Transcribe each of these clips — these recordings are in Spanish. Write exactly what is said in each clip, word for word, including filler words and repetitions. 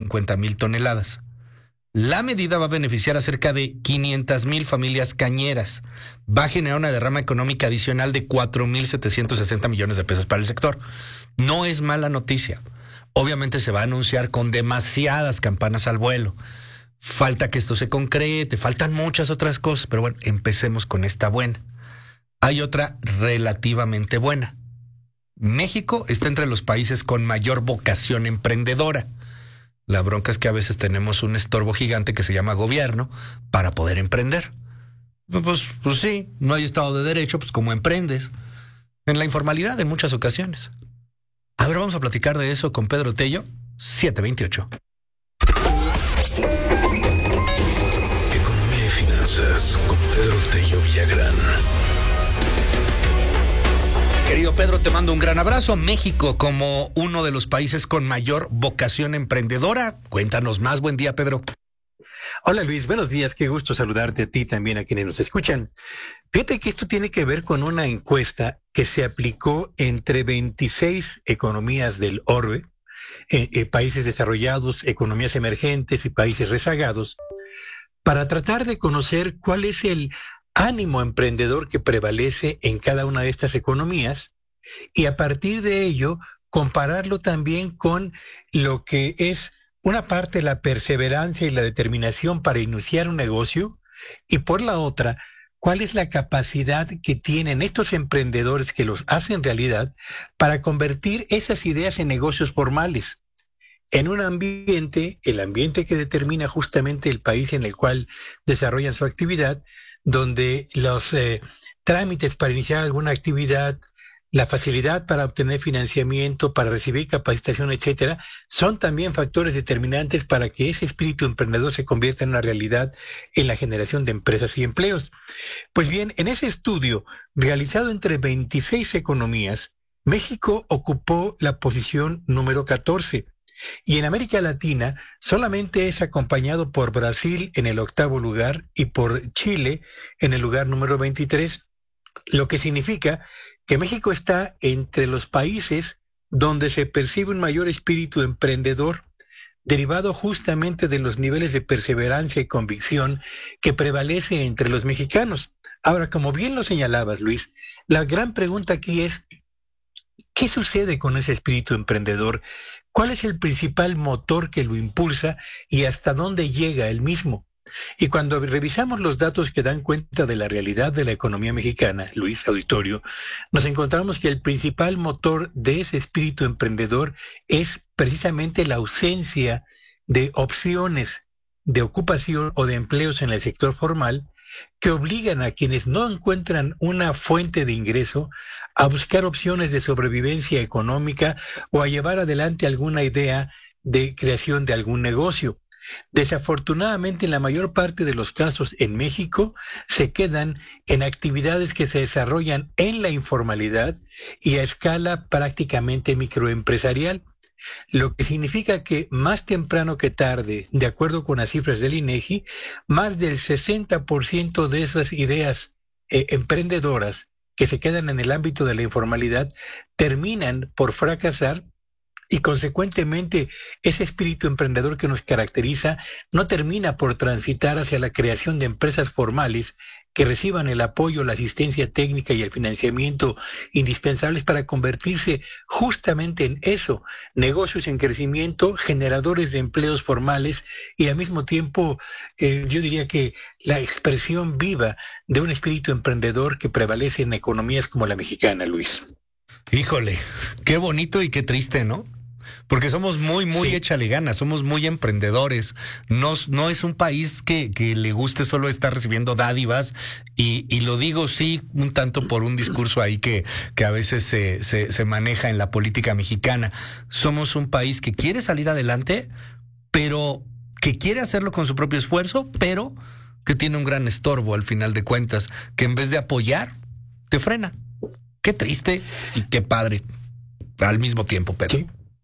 cincuenta mil toneladas. La medida va a beneficiar a cerca de quinientas mil familias cañeras. Va a generar una derrama económica adicional de cuatro mil setecientos sesenta millones de pesos para el sector. No es mala noticia. Obviamente se va a anunciar con demasiadas campanas al vuelo. Falta que esto se concrete, faltan muchas otras cosas, pero bueno, empecemos con esta buena. Hay otra relativamente buena. México está entre los países con mayor vocación emprendedora. La bronca es que a veces tenemos un estorbo gigante que se llama gobierno para poder emprender. Pues, pues sí, no hay Estado de Derecho, pues ¿cómo emprendes? En la informalidad en muchas ocasiones. A ver, vamos a platicar de eso con Pedro Tello, siete veintiocho. Economía y finanzas con Pedro Tello Villagrán. Querido Pedro, te mando un gran abrazo. México como uno de los países con mayor vocación emprendedora. Cuéntanos más. Buen día, Pedro. Hola Luis, buenos días. Qué gusto saludarte a ti también, a quienes nos escuchan. Fíjate que esto tiene que ver con una encuesta que se aplicó entre veintiséis economías del orbe, eh, eh, países desarrollados, economías emergentes y países rezagados, para tratar de conocer cuál es el ánimo emprendedor que prevalece en cada una de estas economías y a partir de ello compararlo también con lo que es una parte la perseverancia y la determinación para iniciar un negocio y por la otra, cuál es la capacidad que tienen estos emprendedores que los hacen realidad para convertir esas ideas en negocios formales. En un ambiente, el ambiente que determina justamente el país en el cual desarrollan su actividad, donde los eh, trámites para iniciar alguna actividad, la facilidad para obtener financiamiento, para recibir capacitación, etcétera, son también factores determinantes para que ese espíritu emprendedor se convierta en una realidad en la generación de empresas y empleos. Pues bien, en ese estudio realizado entre veintiséis economías, México ocupó la posición número catorce. Y en América Latina solamente es acompañado por Brasil en el octavo lugar y por Chile en el lugar número veintitrés, lo que significa que México está entre los países donde se percibe un mayor espíritu emprendedor, derivado justamente de los niveles de perseverancia y convicción que prevalece entre los mexicanos. Ahora, como bien lo señalabas, Luis, la gran pregunta aquí es, ¿qué sucede con ese espíritu emprendedor? ¿Cuál es el principal motor que lo impulsa y hasta dónde llega el mismo? Y cuando revisamos los datos que dan cuenta de la realidad de la economía mexicana, Luis, auditorio, nos encontramos que el principal motor de ese espíritu emprendedor es precisamente la ausencia de opciones de ocupación o de empleos en el sector formal que obligan a quienes no encuentran una fuente de ingreso a buscar opciones de sobrevivencia económica o a llevar adelante alguna idea de creación de algún negocio. Desafortunadamente, en la mayor parte de los casos en México se quedan en actividades que se desarrollan en la informalidad y a escala prácticamente microempresarial, lo que significa que más temprano que tarde, de acuerdo con las cifras del INEGI, más del sesenta por ciento de esas ideas eh, emprendedoras que se quedan en el ámbito de la informalidad terminan por fracasar. Y consecuentemente, ese espíritu emprendedor que nos caracteriza no termina por transitar hacia la creación de empresas formales que reciban el apoyo, la asistencia técnica y el financiamiento indispensables para convertirse justamente en eso, negocios en crecimiento, generadores de empleos formales y al mismo tiempo, eh, yo diría que la expresión viva de un espíritu emprendedor que prevalece en economías como la mexicana, Luis. Híjole, qué bonito y qué triste, ¿no? Porque somos muy, muy sí. échale ganas, somos muy emprendedores. No, no es un país que, que le guste solo estar recibiendo dádivas y, y lo digo sí un tanto por un discurso ahí que, que a veces se, se, se maneja en la política mexicana. Somos un país que quiere salir adelante, pero que quiere hacerlo con su propio esfuerzo, pero que tiene un gran estorbo al final de cuentas, que en vez de apoyar, te frena. Qué triste y qué padre al mismo tiempo, Pedro. Sí.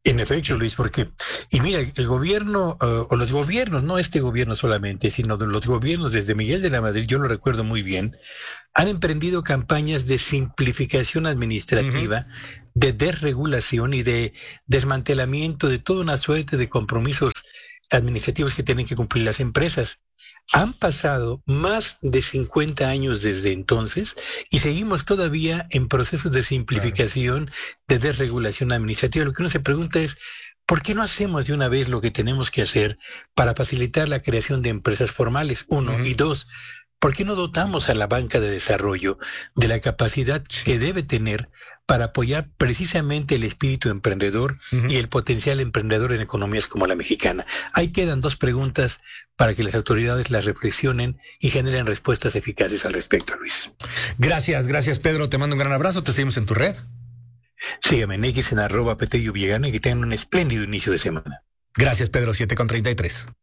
En efecto, Luis, porque, y mira, el gobierno, uh, o los gobiernos, no este gobierno solamente, sino de los gobiernos desde Miguel de la Madrid, yo lo recuerdo muy bien, han emprendido campañas de simplificación administrativa, uh-huh. de desregulación y de desmantelamiento de toda una suerte de compromisos administrativos que tienen que cumplir las empresas. Han pasado más de cincuenta años desde entonces y seguimos todavía en procesos de simplificación, claro. de desregulación administrativa. Lo que uno se pregunta es, ¿por qué no hacemos de una vez lo que tenemos que hacer para facilitar la creación de empresas formales? Uno. Uh-huh. Y dos, ¿por qué no dotamos a la banca de desarrollo de la capacidad sí. que debe tener para apoyar precisamente el espíritu emprendedor uh-huh. y el potencial emprendedor en economías como la mexicana? Ahí quedan dos preguntas para que las autoridades las reflexionen y generen respuestas eficaces al respecto, Luis. Gracias, gracias Pedro, te mando un gran abrazo, te seguimos en tu red. Sígueme en X en arroba Petello Villagana y que tengan un espléndido inicio de semana. Gracias Pedro, siete con treinta y tres.